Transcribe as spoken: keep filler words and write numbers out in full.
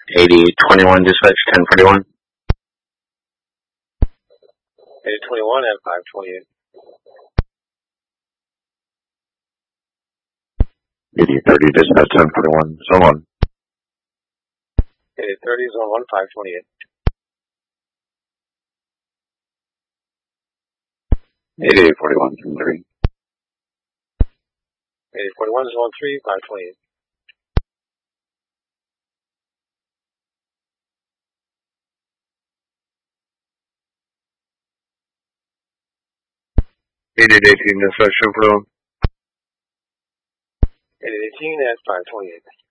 eighty twenty-one dispatch ten forty-one. eighty twenty-one at five twenty-eight. eighty thirty dispatch ten forty-one. So on. eighty thirty zone one five twenty-eight. eighty forty-one from three. eighty forty-one zone three five twenty-eight. eighty eighteen dispatch ten forty-one. eighty eighteen at five twenty-eight.